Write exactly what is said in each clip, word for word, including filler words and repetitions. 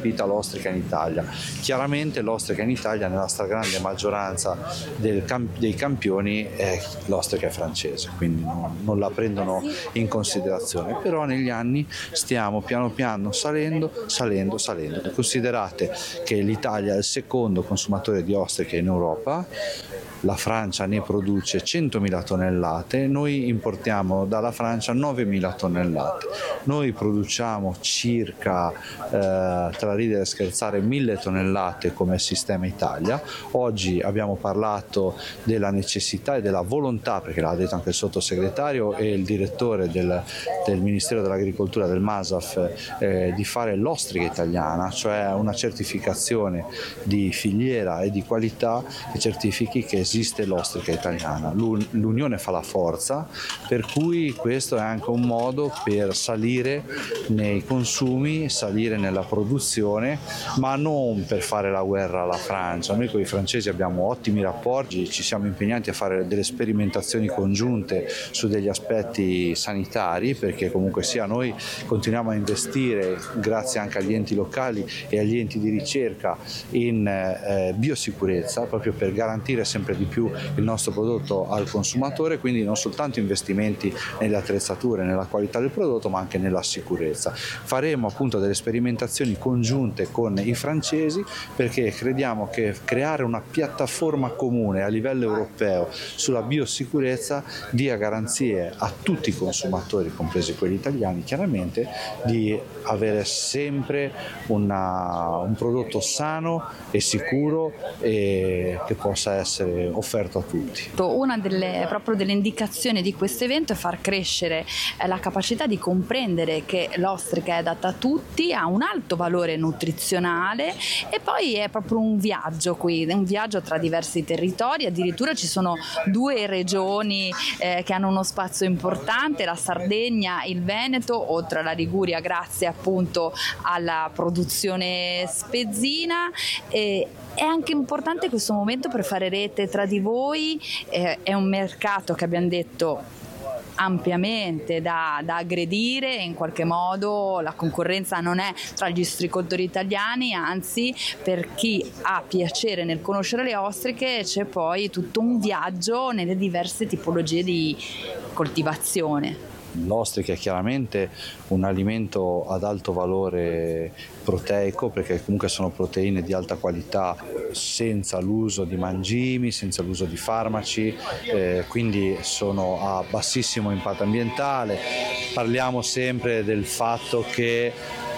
colpita l'ostrica in Italia. Chiaramente l'ostrica in Italia nella stragrande maggioranza del camp- dei campioni è l'ostrica è francese, quindi non, non la prendono in considerazione, però negli anni stiamo piano piano salendo, salendo, salendo. Considerate che l'Italia è il secondo consumatore di ostriche in Europa, la Francia ne produce centomila tonnellate, noi importiamo dalla Francia novemila tonnellate, noi produciamo circa, eh, tra ridere e scherzare, mille tonnellate come sistema Italia. Oggi abbiamo parlato della necessità e della volontà, perché l'ha detto anche il sottosegretario e il direttore del, del Ministero dell'Agricoltura, del MASAF, eh, di fare l'ostrica italiana, cioè una certificazione di filiera e di qualità che certifichi che esiste l'ostrica italiana. L'unione fa la forza, per cui questo è anche un modo per salire nei consumi, salire nella produzione, ma non per fare la guerra alla Francia. Noi con i francesi abbiamo ottimi rapporti, ci siamo impegnati a fare delle sperimentazioni congiunte su degli aspetti sanitari, perché comunque sia noi continuiamo a investire, grazie anche agli enti locali e agli enti di ricerca, in eh, biosicurezza, proprio per garantire sempre di più il nostro prodotto al consumatore, quindi non soltanto investimenti nelle attrezzature, nella qualità del prodotto, ma anche nella sicurezza. Faremo appunto delle sperimentazioni congiunte con i francesi, perché crediamo che creare una piattaforma comune a livello europeo sulla biosicurezza dia garanzie a tutti i consumatori, compresi quelli italiani chiaramente, di avere sempre una, un prodotto sano e sicuro e che possa essere offerto a tutti. Una delle, proprio delle indicazioni di questo evento è far crescere la capacità di comprendere che l'ostrica è adatta a tutti, ha un alto valore nutrizionale e poi è proprio un viaggio qui, un viaggio tra diversi territori, addirittura ci sono due regioni eh, che hanno uno spazio importante, la Sardegna, il Veneto, oltre alla Liguria grazie appunto alla produzione spezzina. E è anche importante questo momento per fare rete tra di voi, eh, è un mercato che abbiamo detto ampiamente da, da aggredire, in qualche modo la concorrenza non è tra gli ostricoltori italiani, anzi per chi ha piacere nel conoscere le ostriche c'è poi tutto un viaggio nelle diverse tipologie di coltivazione. L'ostrica è chiaramente un alimento ad alto valore proteico, perché comunque sono proteine di alta qualità senza l'uso di mangimi, senza l'uso di farmaci, eh, quindi sono a bassissimo impatto ambientale. Parliamo sempre del fatto che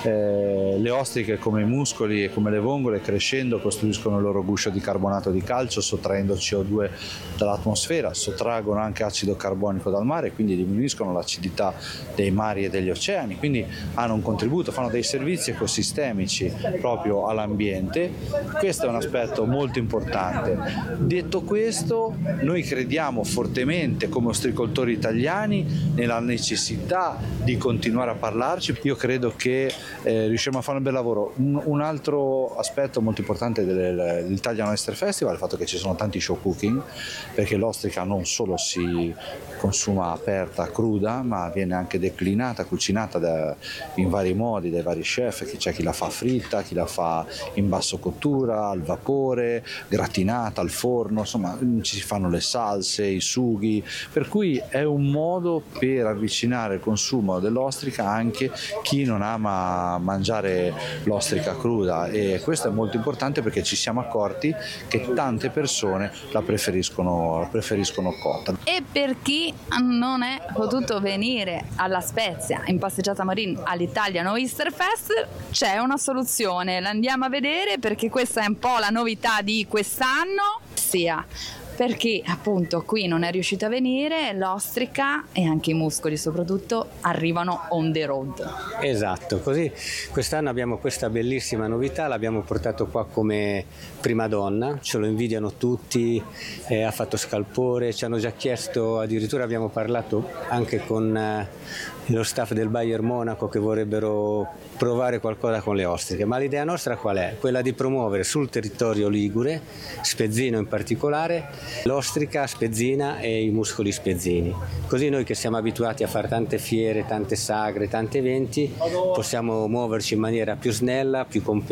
Eh, le ostriche, come i muscoli e come le vongole, crescendo costruiscono il loro guscio di carbonato di calcio sottraendo C O due dall'atmosfera, sottraggono anche acido carbonico dal mare, quindi diminuiscono l'acidità dei mari e degli oceani, quindi hanno un contributo, fanno dei servizi ecosistemici proprio all'ambiente. Questo è un aspetto molto importante. Detto questo, noi crediamo fortemente come ostricoltori italiani nella necessità di continuare a parlarci. Io credo che Eh, riusciremo a fare un bel lavoro. Un, un altro aspetto molto importante del, dell'Italian Oyster Festival è il fatto che ci sono tanti show cooking, perché l'ostrica non solo si consuma aperta, cruda, ma viene anche declinata, cucinata da, in vari modi dai vari chef. C'è chi la fa fritta, chi la fa in basso cottura, al vapore, gratinata, al forno, insomma ci si fanno le salse, i sughi, per cui è un modo per avvicinare il consumo dell'ostrica anche chi non ama mangiare l'ostrica cruda, e questo è molto importante perché ci siamo accorti che tante persone la preferiscono, la preferiscono cotta. E per chi non è potuto venire alla Spezia in passeggiata Marine all'Italian Oyster Fest, c'è una soluzione, la andiamo a vedere perché questa è un po' la novità di quest'anno, sia per chi appunto qui non è riuscito a venire, l'ostrica e anche i muscoli soprattutto arrivano on the road. Esatto, così quest'anno abbiamo questa bellissima novità, l'abbiamo portato qua come prima donna, ce lo invidiano tutti, eh, ha fatto scalpore, ci hanno già chiesto, addirittura abbiamo parlato anche con eh, lo staff del Bayern Monaco che vorrebbero provare qualcosa con le ostriche, ma l'idea nostra qual è? Quella di promuovere sul territorio ligure, spezzino in particolare, l'ostrica spezzina e i muscoli spezzini. Così noi che siamo abituati a fare tante fiere, tante sagre, tanti eventi, possiamo muoverci in maniera più snella, più competitiva